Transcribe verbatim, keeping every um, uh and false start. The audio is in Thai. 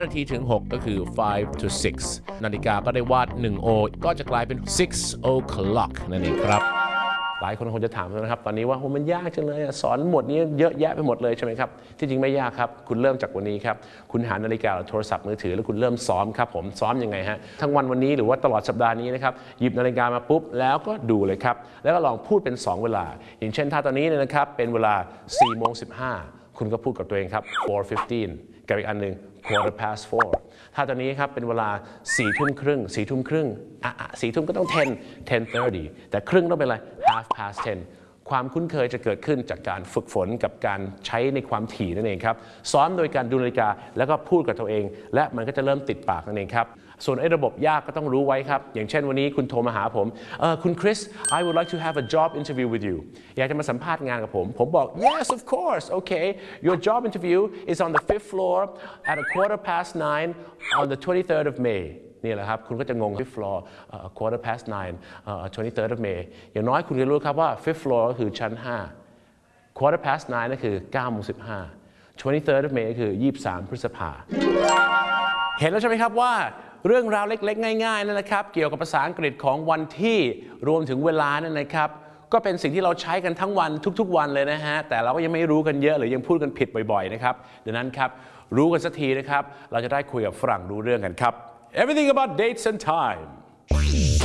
นาทีถึงหกก็คือ five to six นาฬิกาก็ได้วาดหนึ่ง โอ ก็จะกลายเป็น six o'clock นั่นเองครับหลายคนคงจะถามนะครับตอนนี้ว่าโอ้มันยากจังเลยสอนหมดนี้เยอะแยะไปหมดเลยใช่ไหมครับที่จริงไม่ยากครับคุณเริ่มจากวันนี้ครับคุณหานาฬิกาหรือโทรศัพท์มือถือแล้วคุณเริ่มซ้อมครับผมซ้อมยังไงฮะทั้งวันวันนี้หรือว่าตลอดสัปดาห์นี้นะครับหยิบนาฬิกามาปุ๊บแล้วก็ดูเลยครับแล้วก็ลองพูดเป็นสองเวลาอย่างเช่นถ้าตอนนี้เนี่ยนะครับเป็นเวลา สี่โมงสิบห้า คุณก็พูดกับตัวเองครับ four fifteen กับอีกอันหนึ่ง quarter past four ถ้าตอนนี้ครับเป็นเวลาสี่ทุ่มครึ่งสี่ทุ่มครึ่งอ่ะสี่ทุ่มก็ต้อง ten ten thirty แต่ครึ่งต้องเป็นอะไร half past ten ความคุ้นเคยจะเกิดขึ้นจากการฝึกฝนกับการใช้ในความถี่นั่นเองครับซ้อมโดยการดูนาฬิกาแล้วก็พูดกับตัวเองและมันก็จะเริ่มติดปากนั่นเองครับส่วนไอ้ระบบยากก็ต้องรู้ไว้ครับอย่างเช่นวันนี้คุณโทรมาหาผมเออคุณคริส I would like to have a job interview with you อยากจะมาสัมภาษณ์งานกับผมผมบอก yes of course okay your job interview is on the fifth floor at a quarter past nine on the twenty-third of May นี่แหละครับคุณก็จะงง fifth floor uh, quarter past nine uh, twenty-third of May อย่างน้อยคุณจะรู้ครับว่า fifth floor ก็คือชั้นห้า quarter past nine ก็คือเก้าโมงสิบห้า twenty-third of May ก็คือยี่สิบสามพฤษภาเห็นแล้วใช่ไหมครับว่าเรื่องราวเล็กๆง่ายๆนั่นนะครับเกี่ยวกับภาษาอังกฤษของวันที่รวมถึงเวลานั่นนะครับก็เป็นสิ่งที่เราใช้กันทั้งวันทุกๆวันเลยนะฮะแต่เราก็ยังไม่รู้กันเยอะหรือยังพูดกันผิดบ่อยๆนะครับดังนั้นครับรู้กันสักทีนะครับเราจะได้คุยกับฝรั่งรู้เรื่องกันครับ Everything about dates and time